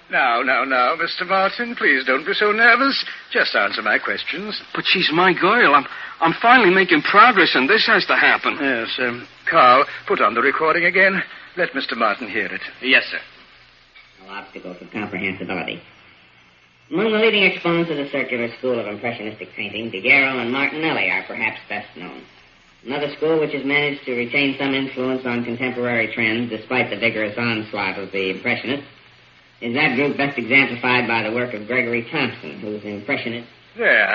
Now, Mr. Martin, please don't be so nervous. Just answer my questions. But she's my girl. I'm finally making progress, and this has to happen. Yes, Carl, put on the recording again. Let Mr. Martin hear it. Yes, sir. No obstacles of comprehensibility. Among the leading exponents of the circular school of impressionistic painting, Daguerre and Martinelli are perhaps best known. Another school which has managed to retain some influence on contemporary trends despite the vigorous onslaught of the Impressionists is that group best exemplified by the work of Gregory Thompson, who's an impressionist. There.